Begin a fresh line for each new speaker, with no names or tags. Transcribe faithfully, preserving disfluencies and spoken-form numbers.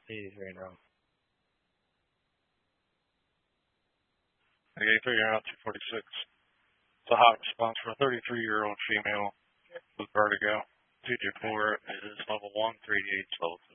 eighties right now.
The eighty-three, you're out two forty-six. It's a hot response for a thirty-three-year-old female with vertigo. T J four is level one, three eighty-eight, level two.